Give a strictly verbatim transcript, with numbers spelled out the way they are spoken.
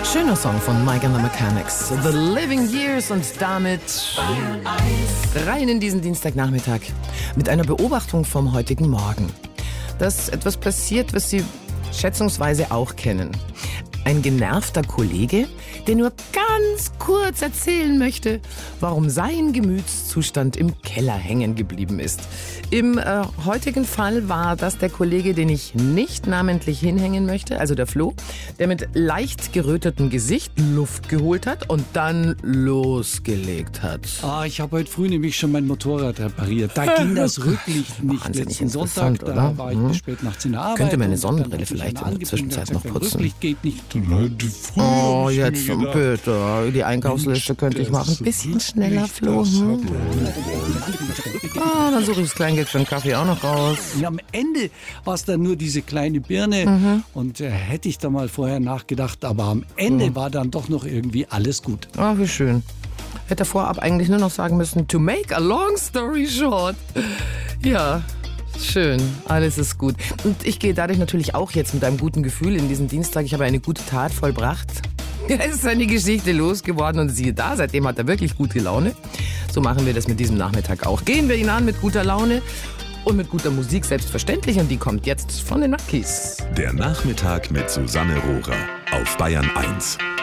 Schöner Song von Mike and the Mechanics. The Living Years und damit rein in diesen Dienstagnachmittag mit einer Beobachtung vom heutigen Morgen. Dass etwas passiert, was Sie schätzungsweise auch kennen. Ein genervter Kollege, der nur ganz kurz erzählen möchte, warum sein Gemütszustand im Keller hängen geblieben ist. Im äh, heutigen Fall war das der Kollege, den ich nicht namentlich hinhängen möchte, also der Flo, der mit leicht gerötetem Gesicht Luft geholt hat und dann losgelegt hat. Ah, ich habe heute früh nämlich schon mein Motorrad repariert. Da ging das Rücklicht nicht. Wahnsinnig Letzten Sonntag, oder? da war ich Hm. bis spät nachts in der Arbeit. Könnte meine und Sonnenbrille dann hat mich vielleicht einer in der Zwischenzeit noch angeblieben und putzen. Rücklicht geht nicht. Oh, jetzt bitte. Die Einkaufsliste könnte ich machen. Ein bisschen schneller, Flo. Hm? Ah, dann suche ich das Kleingeld für den Kaffee auch noch raus. Und am Ende war es dann nur diese kleine Birne. Mhm. Und äh, hätte ich da mal vorher nachgedacht, aber am Ende Mhm. war dann doch noch irgendwie alles gut. Ah, wie schön. Hätte vorab eigentlich nur noch sagen müssen, to make a long story short. Ja, schön. Alles ist gut. Und ich gehe dadurch natürlich auch jetzt mit einem guten Gefühl in diesen Dienstag. Ich habe eine gute Tat vollbracht. Es ist eine Geschichte losgeworden und siehe da, seitdem hat er wirklich gute Laune. So machen wir das mit diesem Nachmittag auch. Gehen wir ihn an mit guter Laune und mit guter Musik selbstverständlich. Und die kommt jetzt von den Monkees. Der Nachmittag mit Susanne Rohrer auf Bayern eins.